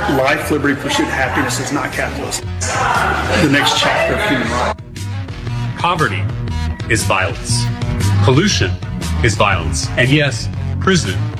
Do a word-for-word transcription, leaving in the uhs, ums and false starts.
life, liberty, pursuit, happiness is not capitalism. The next chapter of human rights. Poverty is violence. Pollution is violence. And yes, prison